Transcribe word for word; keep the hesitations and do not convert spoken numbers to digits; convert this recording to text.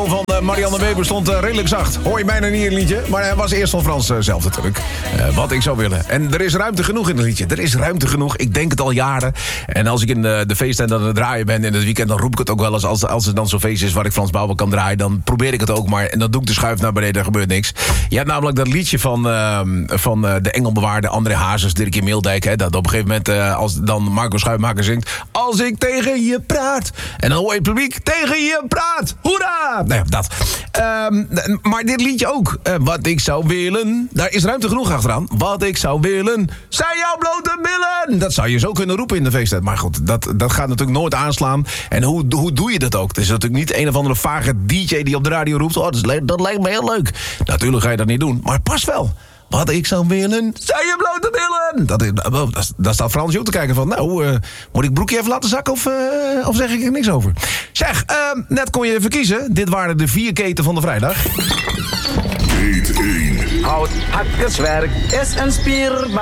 van uh, Marianne Weber stond uh, redelijk zacht. Hoor je mij nou niet in het liedje? Maar hij was eerst van Frans uh, zelf natuurlijk. Uh, wat ik zou willen. En er is ruimte genoeg in het liedje. Er is ruimte genoeg. Ik denk het al jaren. En als ik in uh, de feesttent aan het draaien ben in het weekend... dan roep ik het ook wel eens. Als, als er dan zo'n feest is waar ik Frans Bauer kan draaien... dan probeer ik het ook maar. En dan doe ik de schuif naar beneden. Er gebeurt niks. Je hebt namelijk dat liedje van, uh, van uh, de engelbewaarde André Hazes, Dirkie Meeldijk. Hè, dat op een gegeven moment, uh, als dan Marco Schuitmaker zingt... Als ik tegen je praat. En dan hoor je het publiek tegen je praat. Hoera! Nou ja, dat. Um, maar dit liedje ook. Uh, wat ik zou willen. Daar is ruimte genoeg achteraan. Wat ik zou willen. Zijn jouw blote billen. Dat zou je zo kunnen roepen in de feesttijd. Maar goed, dat, dat gaat natuurlijk nooit aanslaan. En hoe, hoe doe je dat ook? Het is natuurlijk niet een of andere vage D J die op de radio roept. Oh, dat, is le- dat lijkt me heel leuk. Natuurlijk ga je dat niet doen. Maar het past wel. Wat ik zou willen, zijn je blote billen. Dat is, dat, daar staat Frans ook te kijken van... nou, uh, moet ik broekje even laten zakken of, uh, of zeg ik er niks over? Zeg, uh, net kon je even kiezen. Dit waren de vier keten van de vrijdag. Kate één. Hout, hakkerswerk is een spierbaar.